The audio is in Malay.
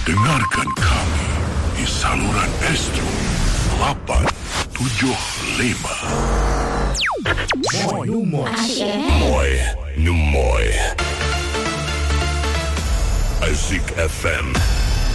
Dengarkan kami di saluran Astro 875. Moi Nummoi. Moi Nummoi. Asik FM.